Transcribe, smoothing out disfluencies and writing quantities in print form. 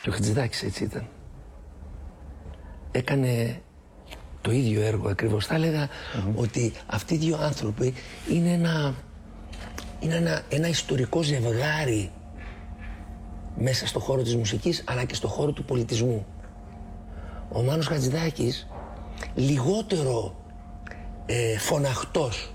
Και ο Χατζηδάκης έτσι ήταν. Έκανε το ίδιο έργο ακριβώς. Θα έλεγα ότι αυτοί οι δύο άνθρωποι είναι ένα ιστορικό ζευγάρι μέσα στο χώρο της μουσικής αλλά και στο χώρο του πολιτισμού. Ο Μάνος Χατζηδάκης λιγότερο φωναχτός